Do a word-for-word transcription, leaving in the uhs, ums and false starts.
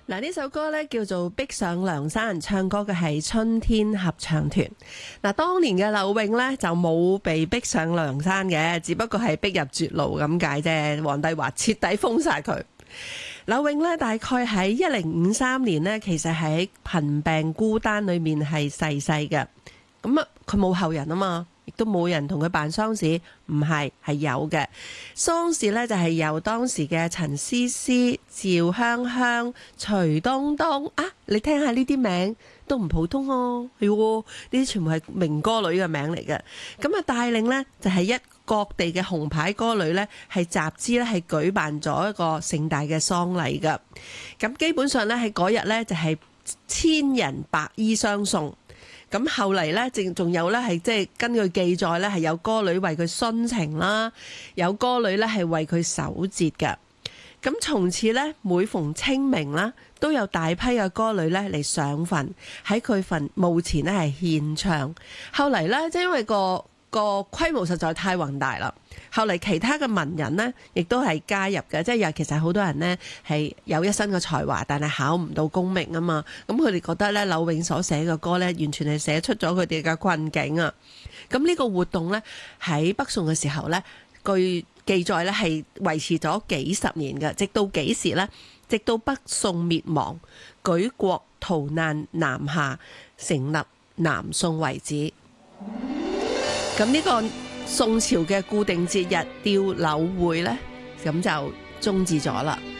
嗱，呢首歌咧叫做《逼上梁山》，唱歌嘅係春天合唱團。嗱，當年嘅柳永咧就冇被逼上梁山嘅，只不過係逼入絕路咁解啫。皇帝話徹底封殺佢。柳永咧大概喺一零五三年呢，其實喺貧病孤單裏面係逝世嘅。咁啊，佢冇後人啊嘛。亦都冇人同佢辦喪事，唔係，係有嘅。喪事呢就係由當時嘅陳思思、趙香香、徐冬冬啊，你聽下呢啲名都唔普通哦，係喎，呢啲全部係名歌女嘅名嚟嘅。咁啊，帶領呢就係一各地嘅紅牌歌女呢，係集資呢係舉辦咗一個盛大嘅喪禮㗎。咁基本上呢，喺嗰日呢就係千人白衣相送。咁後嚟咧，仲仲有咧，係即係根據記載咧，係有歌女為佢殉情啦，有歌女咧係為佢守節嘅。咁從此咧，每逢清明啦，都有大批嘅歌女咧嚟上墳，喺佢墳墓前咧係獻唱。後嚟咧，即係因為個個規模實在太宏大啦。後嚟其他嘅文人呢，亦都係加入嘅，即係有其實好多人呢係有一身嘅才華，但係考唔到功名啊嘛。咁佢哋覺得咧，柳永所寫嘅歌呢，完全係寫出咗佢哋嘅困境啊。咁呢個活動呢，喺北宋嘅時候呢，據記載呢係維持咗幾十年嘅，直到幾時呢？直到北宋滅亡，舉國逃難南下，成立南宋為止。咁呢個宋朝嘅固定節日吊柳會呢，咁就終止咗啦。